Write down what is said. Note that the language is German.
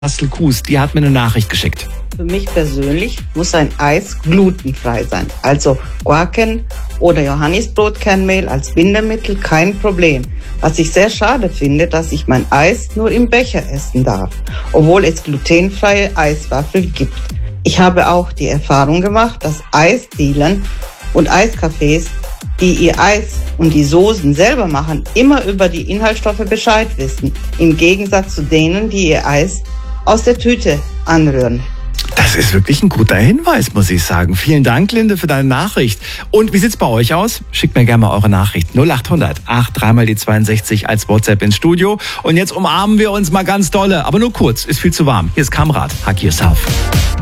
Bastel Kues, die hat mir eine Nachricht geschickt. Für mich persönlich muss ein Eis glutenfrei sein. Also Guaken oder Johannisbrotkernmehl als Bindemittel kein Problem. Was ich sehr schade finde, dass ich mein Eis nur im Becher essen darf, obwohl es glutenfreie Eiswaffeln gibt. Ich habe auch die Erfahrung gemacht, dass Eisdielen und Eiscafés, die ihr Eis und die Soßen selber machen, immer über die Inhaltsstoffe Bescheid wissen. Im Gegensatz zu denen, die ihr Eis aus der Tüte anrühren. Das ist wirklich ein guter Hinweis, muss ich sagen. Vielen Dank, Linde, für deine Nachricht. Und wie sieht's bei euch aus? Schickt mir gerne mal eure Nachricht. 0800 83 die 62 als WhatsApp ins Studio. Und jetzt umarmen wir uns mal ganz dolle, aber nur kurz, ist viel zu warm. Hier ist Kamrat, Hug Yourself.